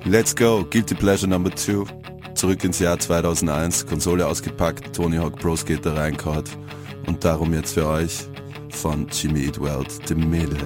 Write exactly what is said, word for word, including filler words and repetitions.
Let's go, Guilty Pleasure Number zwei. Zurück ins Jahr zweitausendeins, Konsole ausgepackt, Tony Hawk Pro Skater reingehauen und darum jetzt für euch von Jimmy Eat World, dem Mädel.